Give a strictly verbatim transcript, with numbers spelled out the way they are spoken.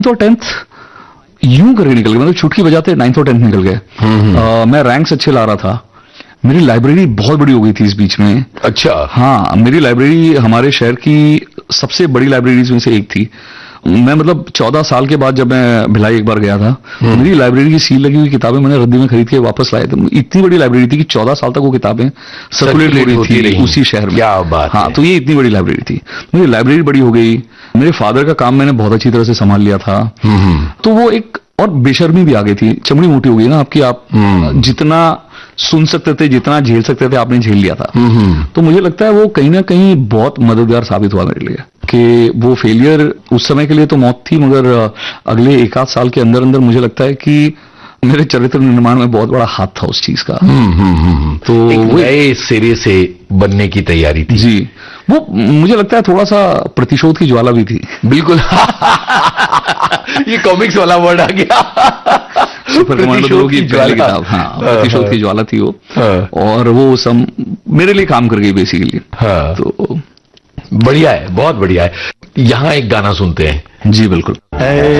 तो टेंथ यूं करके निकल गए, मतलब चुटकी बजाते नाइन्थ और टेंथ निकल गए। uh, मैं रैंक्स अच्छे ला रहा था। मेरी लाइब्रेरी बहुत बड़ी हो गई थी इस बीच में। अच्छा। हाँ, मेरी लाइब्रेरी हमारे शहर की सबसे बड़ी लाइब्रेरीज में से एक थी। मैं मतलब चौदह साल के बाद जब मैं भिलाई एक बार गया था, मेरी लाइब्रेरी की सील लगी हुई किताबें मैंने रद्दी में खरीद के वापस लाए थे। इतनी बड़ी लाइब्रेरी थी कि चौदह साल तक वो किताबें सर्कुलेट हो रही थी उसी शहर में। क्या बात हाँ, है। तो ये इतनी बड़ी लाइब्रेरी थी। मेरी लाइब्रेरी बड़ी हो गई। मेरे फादर का काम मैंने बहुत अच्छी तरह से संभाल लिया था। तो वो एक और बेशर्मी भी आ गई थी। चमड़ी मोटी हो गई ना आपकी, आप जितना सुन सकते थे, जितना झेल सकते थे, आपने झेल लिया था। तो मुझे लगता है वो कहीं ना कहीं बहुत मददगार साबित हुआ मेरे लिए कि वो फेलियर उस समय के लिए तो मौत थी, मगर अगले एक आध साल के अंदर अंदर मुझे लगता है कि मेरे चरित्र निर्माण में बहुत बड़ा हाथ था उस चीज का। तो एक नए सिरे से बनने की तैयारी थी। जी, वो मुझे लगता है थोड़ा सा प्रतिशोध की ज्वाला भी थी। बिल्कुल। ये कॉमिक्स वाला वर्ड आ गया। सुपर कमांडो दो की पहली किताब। हाँ, प्रतिशोध की ज्वाला थी वो। और वो सम मेरे लिए काम कर गई बेसिकली। हाँ। तो बढ़िया है, बहुत बढ़िया है। यहाँ एक गाना सुनते हैं। जी बिल्कुल।